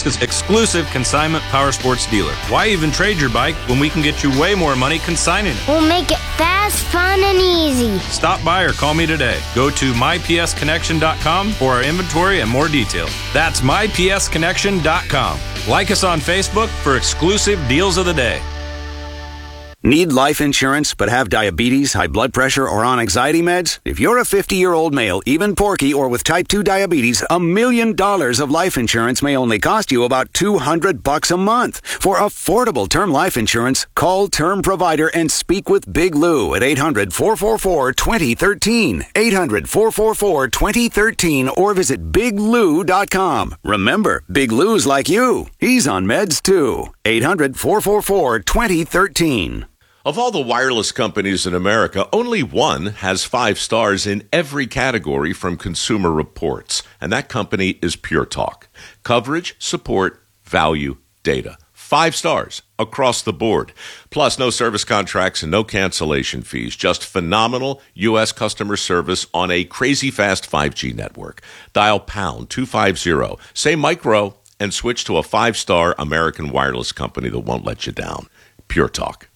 Nebraska's exclusive consignment power sports dealer. Why even trade your bike when we can get you way more money consigning it? We'll make it fast, fun, and easy. Stop by or call me today. Go to mypsconnection.com for our inventory and more details. That's mypsconnection.com. Like us on Facebook for exclusive deals of the day. Need life insurance but have diabetes, high blood pressure, or on anxiety meds? If you're a 50-year-old male, even porky, or with type 2 diabetes, $1 million of life insurance may only cost you about $200 a month. For affordable term life insurance, call Term Provider and speak with Big Lou at 800-444-2013. 800-444-2013 or visit biglou.com. Remember, Big Lou's like you. He's on meds too. 800-444-2013. Of all the wireless companies in America, only one has 5 stars in every category from Consumer Reports, and that company is Pure Talk. Coverage, support, value, data. 5 stars across the board. Plus, no service contracts and no cancellation fees. Just phenomenal U.S. customer service on a crazy fast 5G network. Dial pound 250, say micro, and switch to a 5-star American wireless company that won't let you down. Pure Talk.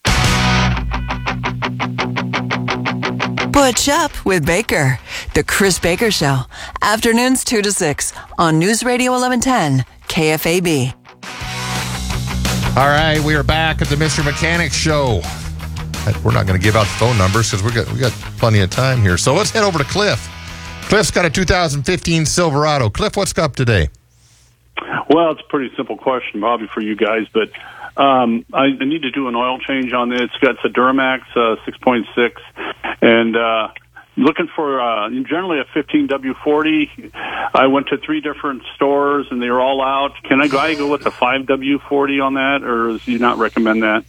Butch Up with Baker. The Chris Baker Show. Afternoons 2 to 6 on News Radio 1110 KFAB. All right, we are back at the Mr. Mechanic Show. We're not going to give out the phone numbers because we got plenty of time here. So let's head over to Cliff. Cliff's got a 2015 Silverado. Cliff, what's up today? Well, it's a pretty simple question, Bobby, for you guys, but I need to do an oil change on it. It's a Duramax 6.6, and looking for generally a 15W40. I went to 3 different stores, and they were all out. Can I go with the 5W40 on that, or do you not recommend that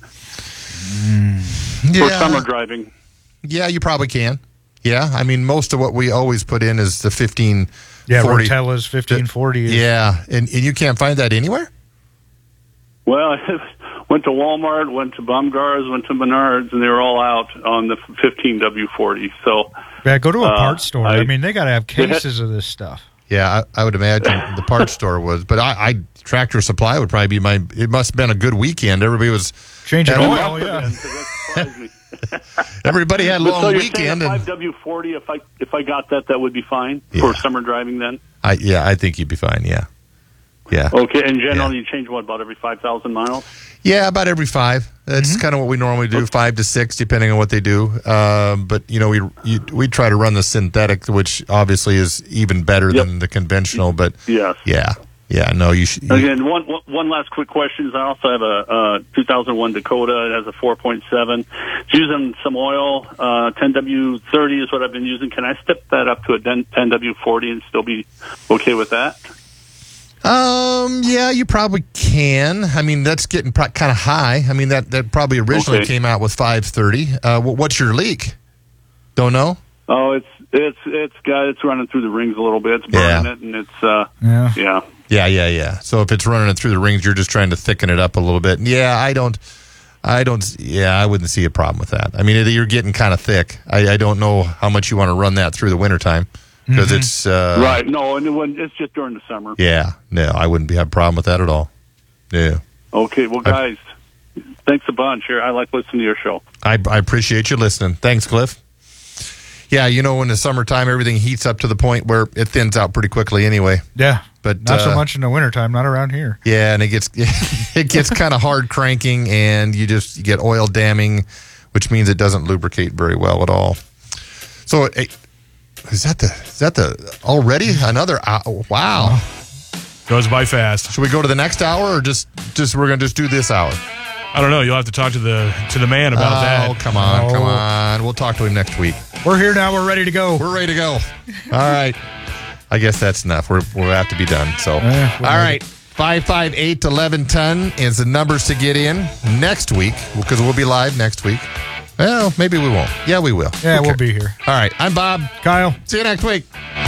for summer driving? Yeah, you probably can. Yeah, I mean, most of what we always put in is the 15. Yeah, Rotella's 1540. Yeah, and you can't find that anywhere? Well, I went to Walmart, went to Baumgars, went to Menards, and they were all out on the 15W40. So, yeah, go to a parts store. I mean, they got to have cases of this stuff. Yeah, I would imagine the parts store was. But Tractor Supply would probably be it must have been a good weekend. Everybody was changing oil, yeah. Everybody had a long weekend. 5W40, if I got that would be fine for summer driving then? I think you'd be fine, yeah. Yeah. Okay, and generally you change about every 5,000 miles? Yeah, about every 5. That's kind of what we normally do, 5 to 6, depending on what they do. But, we try to run the synthetic, which obviously is even better than the conventional. But, yes. Yeah, no, you should. Again, one last quick question is I also have a 2001 Dakota. It has a 4.7. It's using some oil. 10W30 is what I've been using. Can I step that up to a 10W40 and still be okay with that? Yeah, you probably can. I mean, that's getting kind of high. I mean, that probably originally came out with 530. What's your leak? Don't know? Oh, it's running through the rings a little bit. It's burning it, and it's Yeah. So if it's running it through the rings, you're just trying to thicken it up a little bit. Yeah, I wouldn't see a problem with that. I mean, you're getting kind of thick. I don't know how much you want to run that through the wintertime because it's right. No, and it's just during the summer. Yeah, no, I wouldn't have a problem with that at all. Yeah. Okay, well, guys, thanks a bunch. I like listening to your show. I appreciate you listening. Thanks, Cliff. Yeah, in the summertime, everything heats up to the point where it thins out pretty quickly anyway. Yeah, but not so much in the wintertime, not around here. Yeah, and it gets kind of hard cranking, and you get oil damming, which means it doesn't lubricate very well at all. So, is that the already another hour? Wow, goes by fast. Should we go to the next hour, or just we're gonna just do this hour? I don't know. You'll have to talk to the man about that. Oh, come on. We'll talk to him next week. We're here now. We're ready to go. All right. I guess that's enough. We'll have to be done. So, all right. 558-1110 is the numbers to get in next week because we'll be live next week. Well, maybe we won't. Yeah, we will. Yeah, we'll be here. All right. I'm Bob. Kyle. See you next week.